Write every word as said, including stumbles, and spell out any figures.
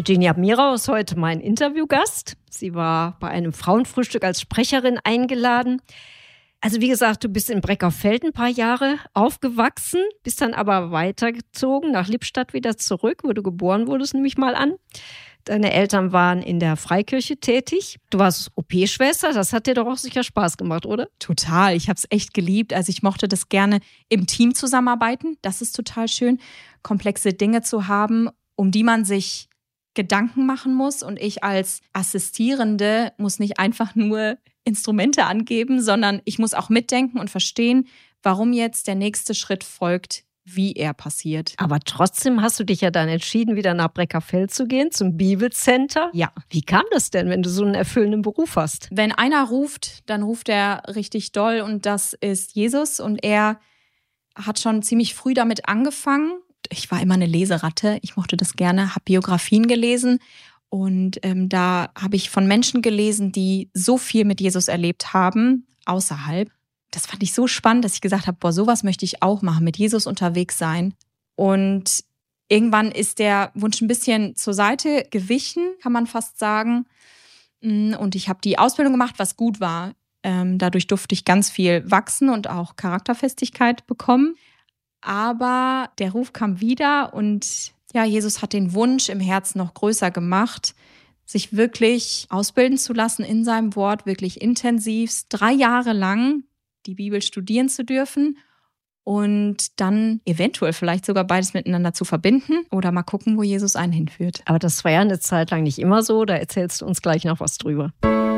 Virginia Mirau ist heute mein Interviewgast. Sie war bei einem Frauenfrühstück als Sprecherin eingeladen. Also wie gesagt, du bist in Breckerfeld ein paar Jahre aufgewachsen, bist dann aber weitergezogen nach Lippstadt wieder zurück, wo du geboren wurdest, nehme ich mal an. Deine Eltern waren in der Freikirche tätig. Du warst O P-Schwester, das hat dir doch auch sicher Spaß gemacht, oder? Total, ich habe es echt geliebt. Also ich mochte das gerne im Team zusammenarbeiten. Das ist total schön, komplexe Dinge zu haben, um die man sich Gedanken machen muss. Und ich als Assistierende muss nicht einfach nur Instrumente angeben, sondern ich muss auch mitdenken und verstehen, warum jetzt der nächste Schritt folgt, wie er passiert. Aber trotzdem hast du dich ja dann entschieden, wieder nach Breckerfeld zu gehen, zum Bibelcenter. Ja. Wie kam das denn, wenn du so einen erfüllenden Beruf hast? Wenn einer ruft, dann ruft er richtig doll und das ist Jesus. Und er hat schon ziemlich früh damit angefangen. Ich war immer eine Leseratte, ich mochte das gerne, habe Biografien gelesen. Und ähm, da habe ich von Menschen gelesen, die so viel mit Jesus erlebt haben, außerhalb. Das fand ich so spannend, dass ich gesagt habe, boah, sowas möchte ich auch machen, mit Jesus unterwegs sein. Und irgendwann ist der Wunsch ein bisschen zur Seite gewichen, kann man fast sagen. Und ich habe die Ausbildung gemacht, was gut war. Ähm, dadurch durfte ich ganz viel wachsen und auch Charakterfestigkeit bekommen. Aber der Ruf kam wieder und ja, Jesus hat den Wunsch im Herzen noch größer gemacht, sich wirklich ausbilden zu lassen in seinem Wort, wirklich intensivst, drei Jahre lang die Bibel studieren zu dürfen und dann eventuell vielleicht sogar beides miteinander zu verbinden oder mal gucken, wo Jesus einen hinführt. Aber das war ja eine Zeit lang nicht immer so, da erzählst du uns gleich noch was drüber.